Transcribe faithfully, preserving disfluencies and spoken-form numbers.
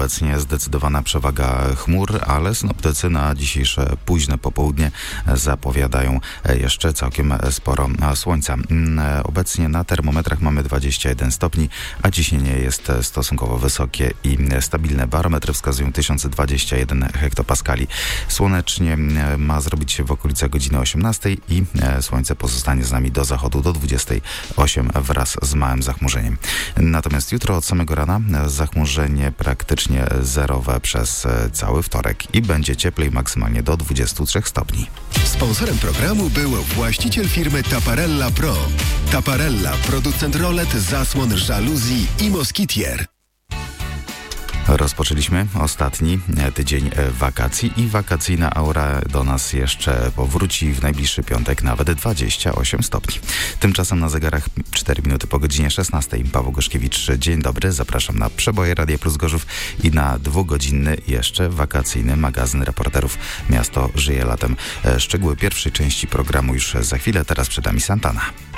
obecnie zdecydowana przewaga chmur, ale synoptycy na dzisiejsze późne popołudnie zapowiadają jeszcze całkiem sporo słońca. Obecnie na termometrach mamy dwadzieścia jeden stopni, a ciśnienie jest stosunkowo wysokie i stabilne. Barometry wskazują tysiąc dwadzieścia jeden hektopaskali. Słonecznie ma zrobić się w okolicach godziny osiemnastej i słońce pozostanie z nami do zachodu do dwudziestej ósmej wraz z małym zachmurzeniem. Natomiast jutro od samego rana zachmurzenie praktycznie zerowe przez cały wtorek i będzie cieplej maksymalnie do dwudziestu trzech stopni. Sponsorem programu był właściciel firmy Taparella Pro. Taparella, producent rolet, zasłon, żaluzji i moskitier. Rozpoczęliśmy ostatni tydzień wakacji i wakacyjna aura do nas jeszcze powróci w najbliższy piątek, nawet dwadzieścia osiem stopni. Tymczasem na zegarach cztery minuty po godzinie szesnastej. Paweł Goszkiewicz, dzień dobry, zapraszam na przeboje Radia Plus Gorzów i na dwugodzinny jeszcze wakacyjny magazyn reporterów Miasto żyje latem. Szczegóły pierwszej części programu już za chwilę, teraz przed nami Santana.